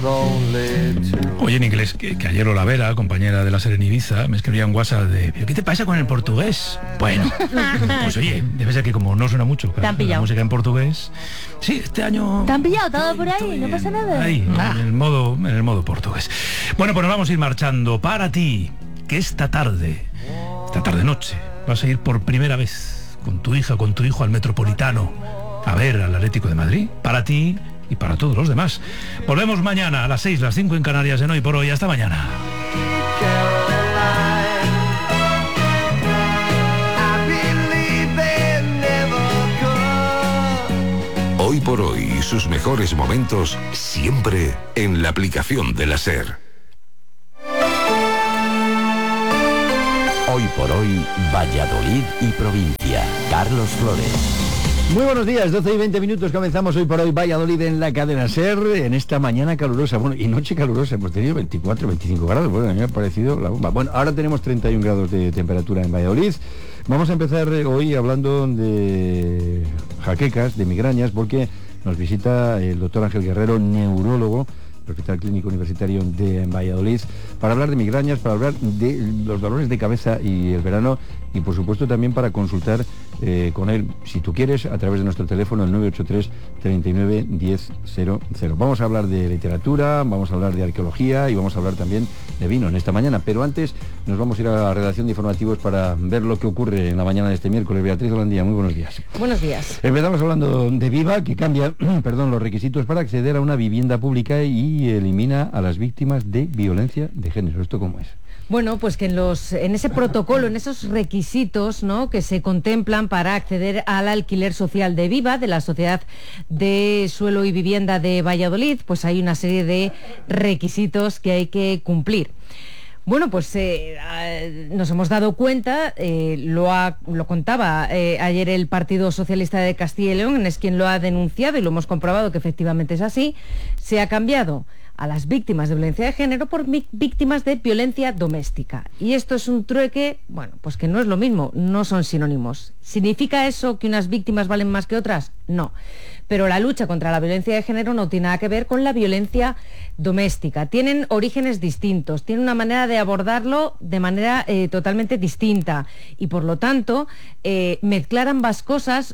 Oye, en inglés, que ayer Olavera, compañera de la SER en Ibiza, me escribía en WhatsApp de ¿pero qué te pasa con el portugués? Bueno, pues oye, debe ser que como no suena mucho la música en portugués. Sí, este año... ¿Te han pillado todo por ahí? ¿No pasa nada? Ahí, en el modo portugués. Bueno, pues nos vamos a ir marchando. Para ti, que esta tarde noche, vas a ir por primera vez con tu hija, con tu hijo al Metropolitano a ver al Atlético de Madrid. Para ti y para todos los demás. Volvemos mañana a las 6, las 5 en Canarias en Hoy por Hoy. Hasta mañana. Hoy por Hoy y sus mejores momentos siempre en la aplicación de la SER. Hoy por Hoy, Valladolid y provincia. Carlos Flores. Muy buenos días, 12 y 20 minutos, comenzamos Hoy por Hoy Valladolid en la cadena SER, en esta mañana calurosa, bueno, y noche calurosa, hemos tenido 24, 25 grados, bueno, a mí me ha parecido la bomba. Bueno, ahora tenemos 31 grados de temperatura en Valladolid. Vamos a empezar hoy hablando de jaquecas, de migrañas, porque nos visita el doctor Ángel Guerrero, neurólogo, Hospital Clínico Universitario de Valladolid, para hablar de migrañas, para hablar de los dolores de cabeza y el verano, y por supuesto también para consultar con él, si tú quieres, a través de nuestro teléfono, el 983 39 10 00. Vamos a hablar de literatura, vamos a hablar de arqueología y vamos a hablar también de vino en esta mañana, pero antes nos vamos a ir a la redacción de informativos para ver lo que ocurre en la mañana de este miércoles. Beatriz Holandía, muy buenos días. Buenos días. Empezamos hablando de Viva, que cambia los requisitos para acceder a una vivienda pública y elimina a las víctimas de violencia de género. ¿Esto cómo es? Bueno, pues que en ese protocolo, en esos requisitos, ¿no?, que se contemplan para acceder al alquiler social de Viva, de la Sociedad de Suelo y Vivienda de Valladolid, pues hay una serie de requisitos que hay que cumplir. Bueno, pues nos hemos dado cuenta, lo contaba ayer el Partido Socialista de Castilla y León, es quien lo ha denunciado y lo hemos comprobado que efectivamente es así. Se ha cambiado a las víctimas de violencia de género por víctimas de violencia doméstica. Y esto es un trueque, bueno, pues que no es lo mismo, no son sinónimos. ¿Significa eso que unas víctimas valen más que otras? No. Pero la lucha contra la violencia de género no tiene nada que ver con la violencia doméstica. Tienen orígenes distintos, tienen una manera de abordarlo de manera totalmente distinta. Y por lo tanto, mezclar ambas cosas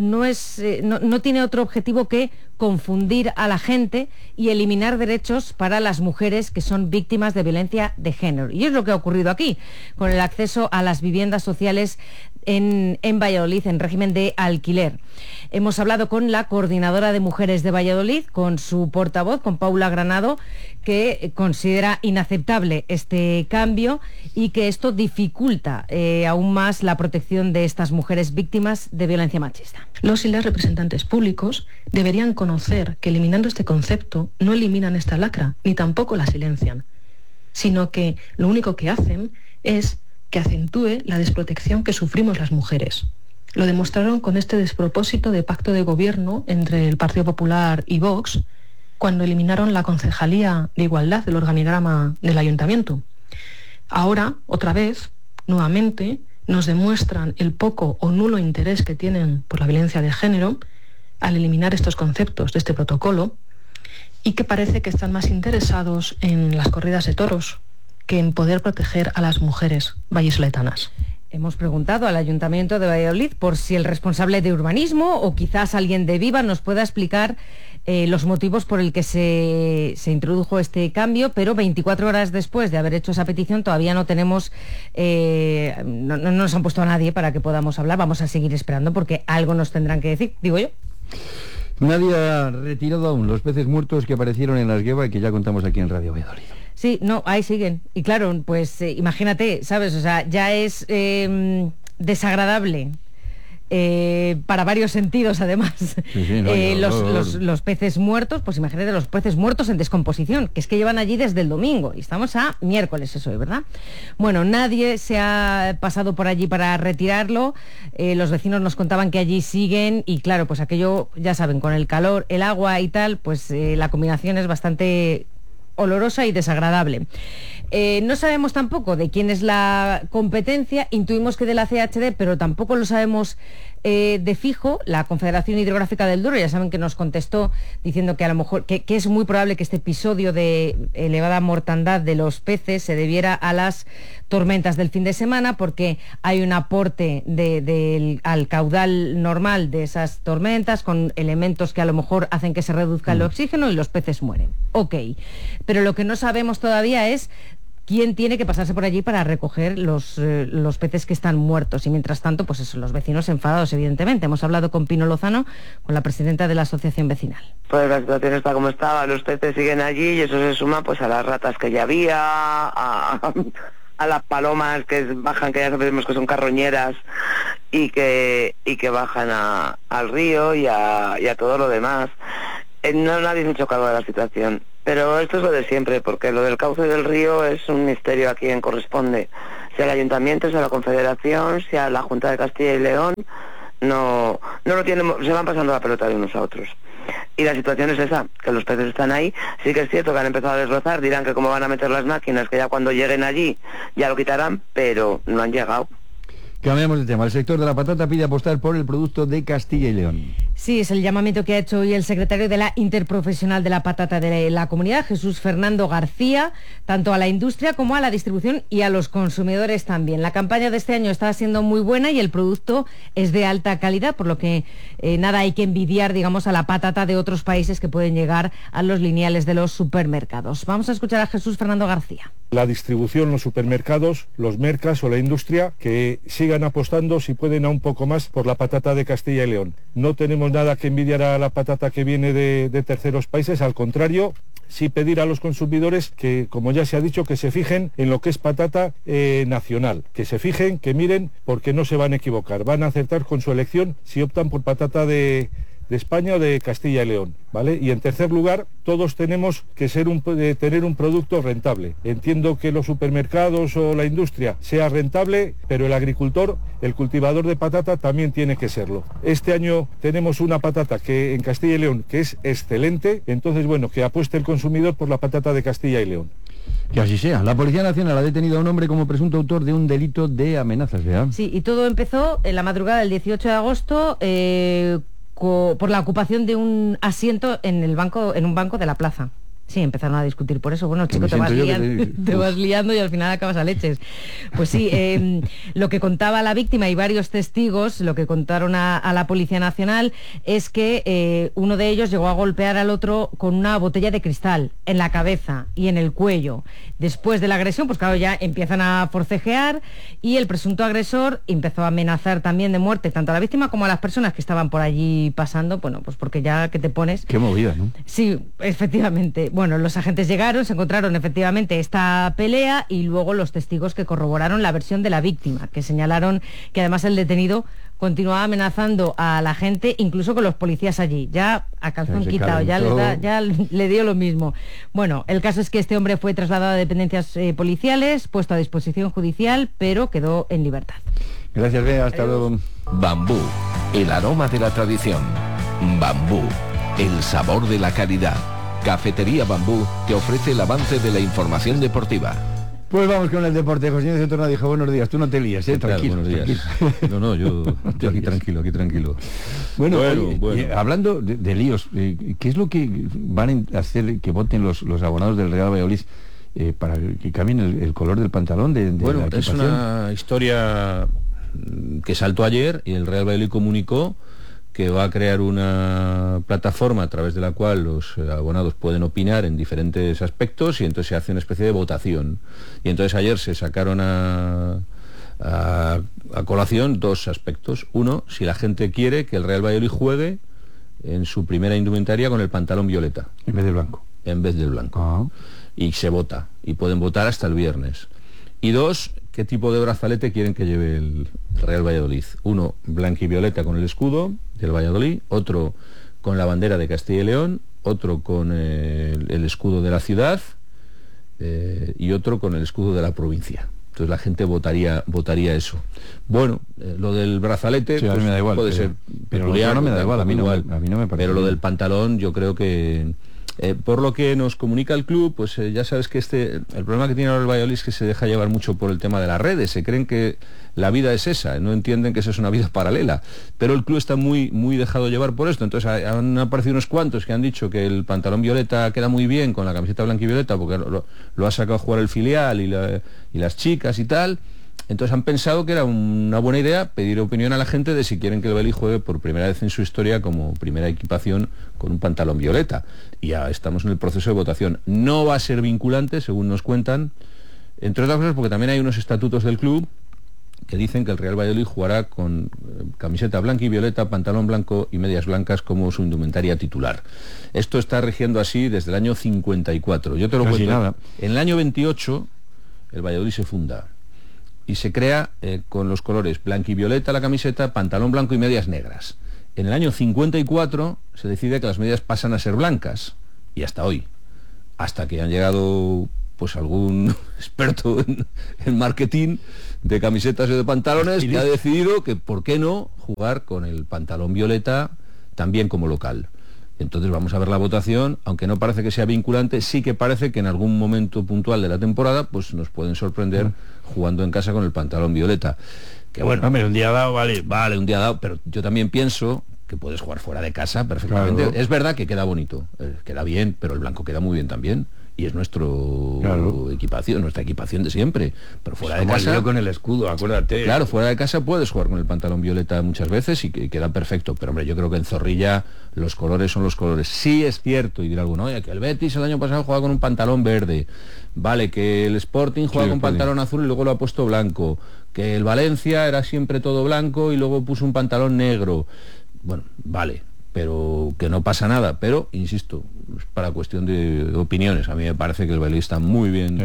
no tiene otro objetivo que confundir a la gente y eliminar derechos para las mujeres que son víctimas de violencia de género. Y es lo que ha ocurrido aquí, con el acceso a las viviendas sociales en Valladolid en régimen de alquiler. Hemos hablado con la coordinadora de mujeres de Valladolid, con su portavoz, con Paula Granado, que considera inaceptable este cambio y que esto dificulta aún más la protección de estas mujeres víctimas de violencia machista. Los y las representantes públicos deberían conocer que eliminando este concepto no eliminan esta lacra, ni tampoco la silencian, sino que lo único que hacen es que acentúe la desprotección que sufrimos las mujeres. Lo demostraron con este despropósito de pacto de gobierno entre el Partido Popular y Vox, cuando eliminaron la Concejalía de Igualdad del organigrama del Ayuntamiento. Ahora, otra vez, nuevamente, nos demuestran el poco o nulo interés que tienen por la violencia de género al eliminar estos conceptos de este protocolo, y que parece que están más interesados en las corridas de toros que en poder proteger a las mujeres vallisoletanas. Hemos preguntado al Ayuntamiento de Valladolid por si el responsable de urbanismo o quizás alguien de Viva nos pueda explicar los motivos por el que se introdujo este cambio, pero 24 horas después de haber hecho esa petición todavía no tenemos, no nos han puesto a nadie para que podamos hablar. Vamos a seguir esperando porque algo nos tendrán que decir, digo yo. Nadie ha retirado aún los peces muertos que aparecieron en las Gueva y que ya contamos aquí en Radio Valladolid. Sí, no, ahí siguen. Y claro, pues imagínate, ¿sabes? O sea, ya es desagradable para varios sentidos, además. Sí, los peces muertos, pues imagínate los peces muertos en descomposición, que es que llevan allí desde el domingo, y estamos a miércoles, eso es, ¿verdad? Bueno, nadie se ha pasado por allí para retirarlo, los vecinos nos contaban que allí siguen, y claro, pues aquello, ya saben, con el calor, el agua y tal, pues la combinación es bastante olorosa y desagradable. No sabemos tampoco de quién es la competencia, intuimos que de la CHD, pero tampoco lo sabemos de fijo, la Confederación Hidrográfica del Duero, ya saben que nos contestó diciendo que a lo mejor que es muy probable que este episodio de elevada mortandad de los peces se debiera a las tormentas del fin de semana, porque hay un aporte al caudal normal de esas tormentas con elementos que a lo mejor hacen que se reduzca el oxígeno y los peces mueren. Ok, pero lo que no sabemos todavía es quién tiene que pasarse por allí para recoger los peces que están muertos. Y mientras tanto, pues eso, los vecinos enfadados, evidentemente. Hemos hablado con Pino Lozano, con la presidenta de la asociación vecinal. Pues la situación está como estaba, los peces siguen allí y eso se suma pues a las ratas que ya había, a las palomas que bajan, que ya sabemos que son carroñeras y que bajan al río y a todo lo demás. No, nadie se ha hecho cargo de la situación. Pero esto es lo de siempre, porque lo del cauce del río es un misterio a quien corresponde. Sea el ayuntamiento, sea la confederación, sea la Junta de Castilla y León, no lo tienen, se van pasando la pelota de unos a otros. Y la situación es esa, que los peces están ahí. Sí que es cierto que han empezado a desbrozar, dirán que cómo van a meter las máquinas, que ya cuando lleguen allí ya lo quitarán, pero no han llegado. Cambiamos de tema. El sector de la patata pide apostar por el producto de Castilla y León. Sí, es el llamamiento que ha hecho hoy el secretario de la Interprofesional de la Patata de la Comunidad, Jesús Fernando García, tanto a la industria como a la distribución y a los consumidores también. La campaña de este año está siendo muy buena y el producto es de alta calidad, por lo que nada hay que envidiar, digamos, a la patata de otros países que pueden llegar a los lineales de los supermercados. Vamos a escuchar a Jesús Fernando García. La distribución, los supermercados, los mercas o la industria que sigan apostando, si pueden, a un poco más por la patata de Castilla y León. No tenemos nada que envidiar a la patata que viene de terceros países, al contrario, sí pedir a los consumidores que, como ya se ha dicho, que se fijen en lo que es patata nacional, que se fijen, que miren, porque no se van a equivocar, van a acertar con su elección si optan por patata de España o de Castilla y León, ¿vale? Y en tercer lugar, todos tenemos que tener un producto rentable. Entiendo que los supermercados o la industria sea rentable, pero el agricultor, el cultivador de patata también tiene que serlo. Este año tenemos una patata que en Castilla y León que es excelente, entonces bueno, que apueste el consumidor por la patata de Castilla y León. Que así sea. La Policía Nacional ha detenido a un hombre como presunto autor de un delito de amenazas, ¿verdad? Sí, y todo empezó en la madrugada del 18 de agosto por la ocupación de un asiento en un banco de la plaza. Sí, empezaron a discutir por eso. Bueno, chico, te vas liando y al final acabas a leches. Pues sí, lo que contaba la víctima y varios testigos, lo que contaron a la Policía Nacional, es que uno de ellos llegó a golpear al otro con una botella de cristal en la cabeza y en el cuello. Después de la agresión, pues claro, ya empiezan a forcejear y el presunto agresor empezó a amenazar también de muerte tanto a la víctima como a las personas que estaban por allí pasando. Bueno, pues porque ya que te pones... Qué movida, ¿no? Sí, efectivamente. Bueno, los agentes llegaron, se encontraron efectivamente esta pelea y luego los testigos que corroboraron la versión de la víctima, que señalaron que además el detenido continuaba amenazando a la gente, incluso con los policías allí, ya a calzón quitado, ya le dio lo mismo. Bueno, el caso es que este hombre fue trasladado a dependencias policiales, puesto a disposición judicial, pero quedó en libertad. Gracias, Bea, hasta luego. Bambú, el aroma de la tradición. Bambú, el sabor de la calidad. Cafetería Bambú te ofrece el avance de la información deportiva. Pues vamos con el deporte. José Ignacio Torna dijo, buenos días, tú no te lías, tranquilo. Buenos días. Tranquilo. No, yo aquí tranquilo. Bueno. Hablando de líos, ¿qué es lo que van a hacer que voten los abonados del Real Valladolid para que cambien el color del pantalón de bueno, la equipación? Es una historia que saltó ayer y el Real Valladolid comunicó que va a crear una plataforma a través de la cual los abonados pueden opinar en diferentes aspectos y entonces se hace una especie de votación. Y entonces ayer se sacaron a colación dos aspectos. Uno, si la gente quiere que el Real Valladolid juegue en su primera indumentaria con el pantalón violeta. En vez del blanco. En vez del blanco. Y se vota. Y pueden votar hasta el viernes. Y dos, ¿qué tipo de brazalete quieren que lleve el Real Valladolid? Uno, blanco y violeta con el escudo del Valladolid, otro con la bandera de Castilla y León, otro con el escudo de la ciudad y otro con el escudo de la provincia. Entonces la gente votaría eso. Bueno, lo del brazalete sí, pues, me da igual, puede ser pero peculiar, no me da igual, a mí no me parece. Pero lo del pantalón yo creo que Por lo que nos comunica el club, pues ya sabes que el problema que tiene ahora el Valladolid es que se deja llevar mucho por el tema de las redes, se creen que la vida es esa, no entienden que esa es una vida paralela, pero el club está muy, muy dejado llevar por esto. Entonces han aparecido unos cuantos que han dicho que el pantalón violeta queda muy bien con la camiseta blanca y violeta porque lo ha sacado a jugar el filial y las chicas y tal. Entonces han pensado que era una buena idea pedir opinión a la gente de si quieren que el Valladolid juegue por primera vez en su historia como primera equipación con un pantalón violeta. Y ya estamos en el proceso de votación. No va a ser vinculante, según nos cuentan, entre otras cosas porque también hay unos estatutos del club que dicen que el Real Valladolid jugará con camiseta blanca y violeta, pantalón blanco y medias blancas como su indumentaria titular. Esto está rigiendo así desde el año 54. Yo te lo cuento. Nada. En el año 28 el Valladolid se funda y se crea con los colores blanco y violeta la camiseta, pantalón blanco y medias negras. En el año 54 se decide que las medias pasan a ser blancas, y hasta hoy, hasta que han llegado pues algún experto en marketing de camisetas y de pantalones que ha decidido que por qué no jugar con el pantalón violeta también como local. Entonces vamos a ver la votación, aunque no parece que sea vinculante, sí que parece que en algún momento puntual de la temporada pues nos pueden sorprender jugando en casa con el pantalón violeta. Que bueno, hombre, un día dado vale, un día dado, pero yo también pienso que puedes jugar fuera de casa perfectamente. Claro. Es verdad que queda bonito, queda bien, pero el blanco queda muy bien también. Y es nuestra equipación de siempre. Pero fuera de casa, con el escudo, acuérdate. Claro, fuera de casa puedes jugar con el pantalón violeta muchas veces y queda perfecto. Pero hombre, yo creo que en Zorrilla los colores son los colores. Sí es cierto, y dirá alguno, oye, que el Betis el año pasado jugaba con un pantalón verde. Vale, que el Sporting juega con pantalón azul y luego lo ha puesto blanco. Que el Valencia era siempre todo blanco y luego puso un pantalón negro. Bueno, vale, pero que no pasa nada. Pero, insisto, es para cuestión de opiniones. A mí me parece que el Valladolid está muy bien.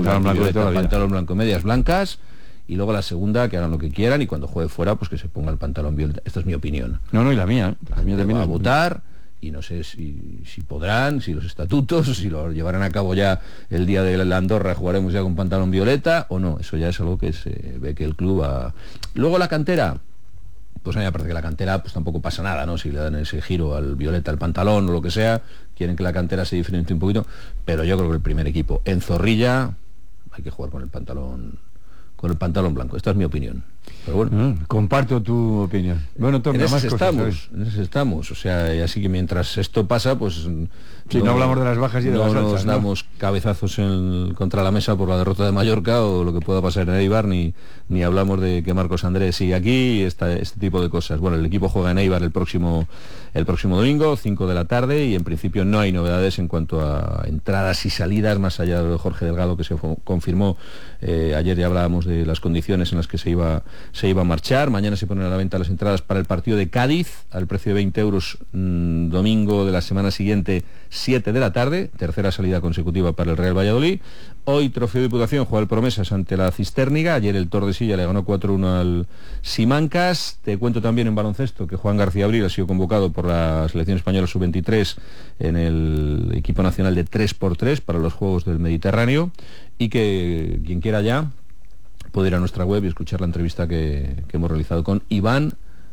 Pantalón blanco, medias blancas, y luego la segunda, que hagan lo que quieran, y cuando juegue fuera, pues que se ponga el pantalón violeta. Esta es mi opinión. No, y la mía. La mía también va a votar, y no sé si podrán, si los estatutos, si lo llevarán a cabo ya el día de la Andorra, jugaremos ya con pantalón violeta, o no. Eso ya es algo que se ve que el club ha... Luego la cantera. Pues a mí me parece que la cantera pues tampoco pasa nada, ¿no? Si le dan ese giro al violeta, al pantalón o lo que sea, quieren que la cantera se diferencie un poquito, pero yo creo que el primer equipo en Zorrilla hay que jugar con el pantalón blanco. Esta es mi opinión. Pero bueno, comparto tu opinión. Bueno, en ese estamos, o sea, y así que mientras esto pasa, pues si no hablamos de las bajas y de las altas, nos damos cabezazos contra la mesa por la derrota de Mallorca o lo que pueda pasar en Eibar, ni hablamos de que Marcos Andrés sigue aquí, este tipo de cosas. Bueno, el equipo juega en Eibar el próximo domingo, 5 de la tarde, y en principio no hay novedades en cuanto a entradas y salidas, más allá de Jorge Delgado, que se confirmó. Ayer ya hablábamos de las condiciones en las que se iba a marchar. Mañana se ponen a la venta las entradas para el partido de Cádiz al precio de 20 euros, domingo de la semana siguiente, 7 de la tarde, tercera salida consecutiva para el Real Valladolid. Hoy Trofeo de Diputación juega el Promesas ante la Cistérniga. Ayer el Tordesillas le ganó 4-1 al Simancas. Te cuento también en baloncesto que Juan García Abril ha sido convocado por la selección española sub-23 en el equipo nacional de 3x3 para los Juegos del Mediterráneo, y que quien quiera ya puede ir a nuestra web y escuchar la entrevista que hemos realizado con Iván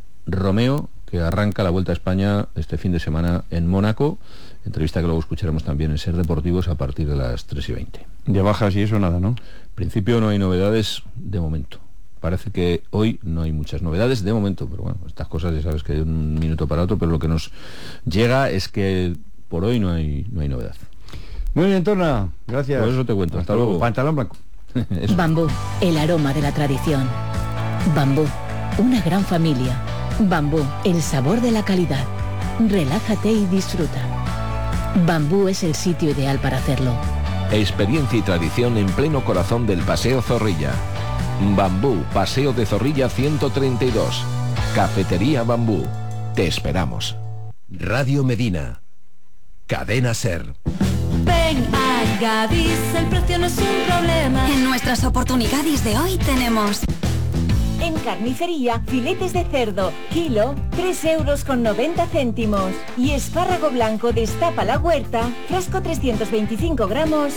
Romeo, que arranca la Vuelta a España este fin de semana en Mónaco, entrevista que luego escucharemos también en Ser Deportivos a partir de las 3:20. De bajas y eso nada, ¿no? En principio no hay novedades de momento. Parece que hoy no hay muchas novedades de momento, pero bueno, estas cosas ya sabes que de un minuto para otro, pero lo que nos llega es que por hoy no hay novedad. Muy bien, Torna, gracias. Por eso te cuento, hasta luego. Pantalón blanco. Bambú, el aroma de la tradición. Bambú, una gran familia. Bambú, el sabor de la calidad. Relájate y disfruta. Bambú es el sitio ideal para hacerlo. Experiencia y tradición en pleno corazón del Paseo Zorrilla. Bambú, Paseo de Zorrilla 132. Cafetería Bambú. Te esperamos. Radio Medina. Cadena Ser. Ven a Gadis, el precio no es un problema. En nuestras oportunidades de hoy tenemos... En carnicería, filetes de cerdo, kilo, 3,90 euros. Y espárrago blanco destapa la huerta, frasco 325 gramos,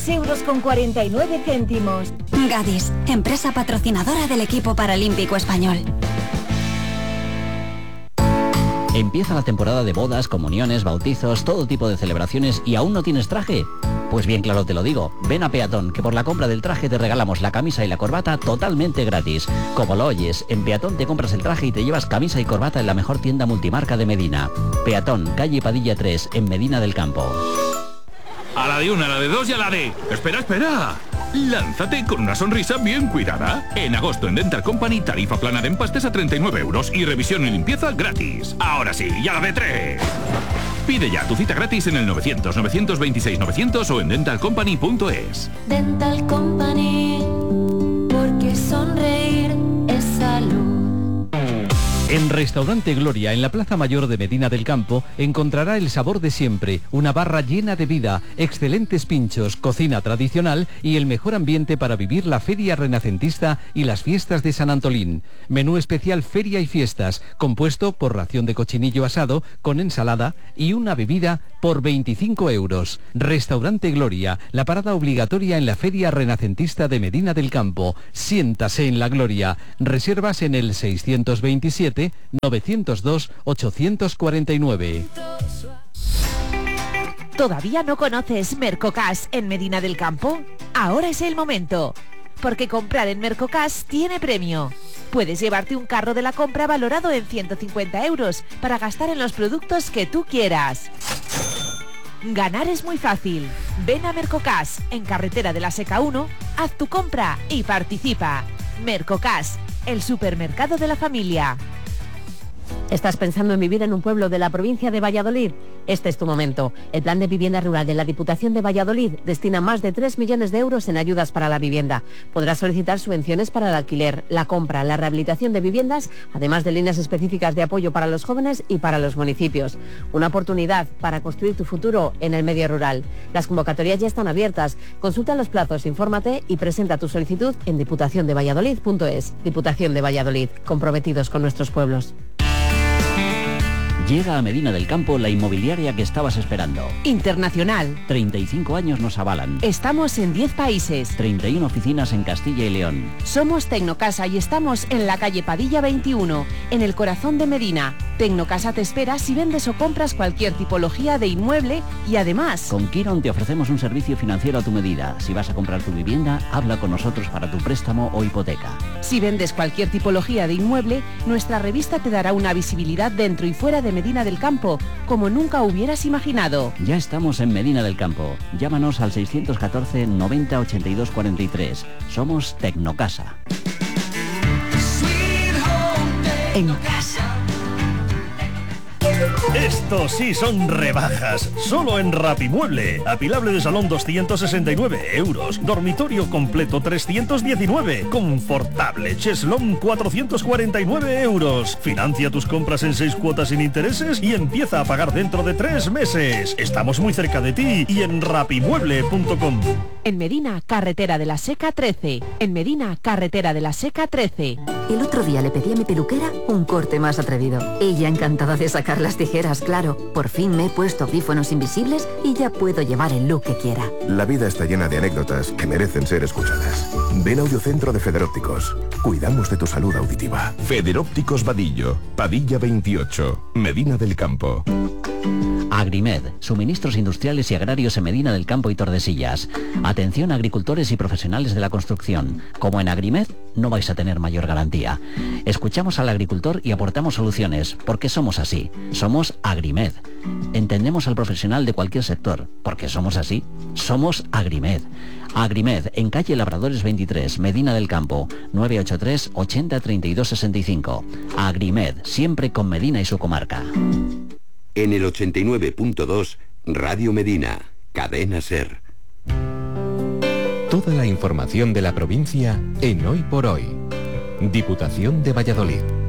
3,49 euros. Gadis, empresa patrocinadora del equipo paralímpico español. Empieza la temporada de bodas, comuniones, bautizos, todo tipo de celebraciones y aún no tienes traje. Pues bien claro te lo digo, ven a Peatón, que por la compra del traje te regalamos la camisa y la corbata totalmente gratis. Como lo oyes, en Peatón te compras el traje y te llevas camisa y corbata en la mejor tienda multimarca de Medina. Peatón, calle Padilla 3, en Medina del Campo. A la de una, a la de dos y a la de... ¡Espera! Lánzate con una sonrisa bien cuidada. En agosto en Dental Company, tarifa plana de empastes a 39 euros y revisión y limpieza gratis. Ahora sí, y a la de 3. Pide ya tu cita gratis en el 900-926-900 o en dentalcompany.es. Dental Company, porque sonreír es salud. En Restaurante Gloria, en la Plaza Mayor de Medina del Campo, encontrará el sabor de siempre, una barra llena de vida, excelentes pinchos, cocina tradicional y el mejor ambiente para vivir la feria renacentista y las fiestas de San Antolín. Menú especial Feria y Fiestas, compuesto por ración de cochinillo asado con ensalada y una bebida por 25 euros. Restaurante Gloria, la parada obligatoria en la feria renacentista de Medina del Campo. Siéntase en la gloria. Reservas en el 627 902 849. ¿Todavía no conoces Mercocash en Medina del Campo? Ahora es el momento, porque comprar en Mercocash tiene premio. Puedes llevarte un carro de la compra valorado en 150 euros para gastar en los productos que tú quieras. Ganar es muy fácil. Ven a Mercocash, en Carretera de la Seca 1, haz tu compra y participa. Mercocash, el supermercado de la familia. ¿Estás pensando en vivir en un pueblo de la provincia de Valladolid? Este es tu momento. El Plan de Vivienda Rural de la Diputación de Valladolid destina más de 3 millones de euros en ayudas para la vivienda. Podrás solicitar subvenciones para el alquiler, la compra, la rehabilitación de viviendas, además de líneas específicas de apoyo para los jóvenes y para los municipios. Una oportunidad para construir tu futuro en el medio rural. Las convocatorias ya están abiertas. Consulta los plazos, infórmate y presenta tu solicitud en diputaciondevalladolid.es. Diputación de Valladolid, comprometidos con nuestros pueblos. Llega a Medina del Campo la inmobiliaria que estabas esperando. Internacional. 35 años nos avalan. Estamos en 10 países. 31 oficinas en Castilla y León. Somos Tecnocasa y estamos en la calle Padilla 21, en el corazón de Medina. Tecnocasa te espera si vendes o compras cualquier tipología de inmueble y además... Con Quiron te ofrecemos un servicio financiero a tu medida. Si vas a comprar tu vivienda, habla con nosotros para tu préstamo o hipoteca. Si vendes cualquier tipología de inmueble, nuestra revista te dará una visibilidad dentro y fuera de Medina del Campo, como nunca hubieras imaginado. Ya estamos en Medina del Campo. Llámanos al 614 90 82 43. Somos Tecnocasa. En casa. Estos sí son rebajas, solo en Rapimueble. Apilable de salón 269 euros, dormitorio completo 319, confortable cheslón 449 euros. Financia tus compras en 6 cuotas sin intereses y empieza a pagar dentro de 3 meses. Estamos muy cerca de ti y en rapimueble.com. En Medina, Carretera de la Seca 13. En Medina, Carretera de la Seca 13. El otro día le pedí a mi peluquera un corte más atrevido. Ella encantada de sacar las tijeras, claro. Por fin me he puesto audífonos invisibles y ya puedo llevar el look que quiera. La vida está llena de anécdotas que merecen ser escuchadas. Ven a Audiocentro de Federópticos. Cuidamos de tu salud auditiva. Federópticos Vadillo, Padilla 28, Medina del Campo. Agrimed, suministros industriales y agrarios en Medina del Campo y Tordesillas. Atención a agricultores y profesionales de la construcción. Como en Agrimed, no vais a tener mayor garantía. Escuchamos al agricultor y aportamos soluciones, porque somos así. Somos Agrimed. Entendemos al profesional de cualquier sector, porque somos así. Somos Agrimed. Agrimed, en calle Labradores 23, Medina del Campo, 983 80 32 65. Agrimed, siempre con Medina y su comarca. En el 89.2, Radio Medina, Cadena SER. Toda la información de la provincia en Hoy por Hoy. Diputación de Valladolid.